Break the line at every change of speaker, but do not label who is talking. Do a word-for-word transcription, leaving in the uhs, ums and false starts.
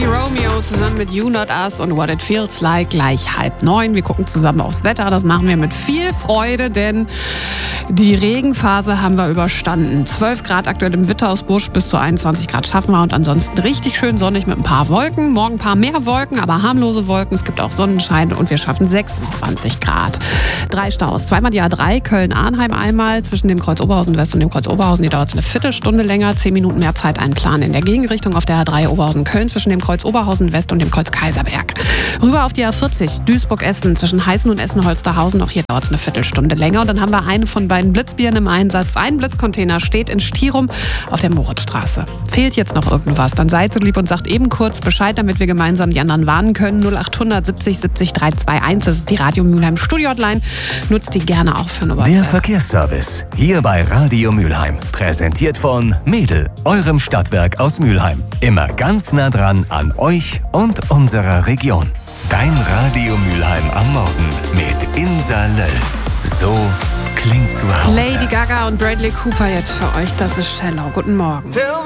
Romeo zusammen mit You Not Us und What It Feels Like gleich halb neun. Wir gucken zusammen aufs Wetter. Das machen wir mit viel Freude, denn die Regenphase haben wir überstanden. zwölf Grad aktuell im Witthausbusch, bis zu einundzwanzig Grad schaffen wir und ansonsten richtig schön sonnig mit ein paar Wolken. Morgen ein paar mehr Wolken, aber harmlose Wolken. Es gibt auch Sonnenschein und wir schaffen sechsundzwanzig Grad. Drei Staus. Zweimal die A drei, Köln-Arnheim einmal zwischen dem Kreuz Oberhausen West und dem Kreuz Oberhausen. Die dauert eine Viertelstunde länger, zehn Minuten mehr Zeit einplanen. In der Gegenrichtung auf der A drei Oberhausen-Köln zwischen dem Kreuz Oberhausen West und dem Kreuz Kaiserberg. Rüber auf die A vierzig, Duisburg-Essen zwischen Heißen und Essen-Holsterhausen. Auch hier dauert es eine Viertelstunde länger. Und dann haben wir eine von beiden Blitzbieren im Einsatz. Ein Blitzcontainer steht in Stierum auf der Moritzstraße. Fehlt jetzt noch irgendwas, dann seid so lieb und sagt eben kurz Bescheid, damit wir gemeinsam die anderen warnen können. null acht hundert siebzig siebzig dreihunderteinundzwanzig, das ist die Radio Mülheim Studio-Hotline. Nutzt die gerne auch für eine WhatsApp.
Der Verkehrsservice, hier bei Radio Mülheim. Präsentiert von Mädel, eurem Stadtwerk aus Mülheim. Immer ganz nah dran an euch und unserer Region. Dein Radio Mülheim am Morgen mit Insa Löll. So klingt zu Hause.
Lady Gaga und Bradley Cooper jetzt für euch. Das ist Shallow. Guten Morgen.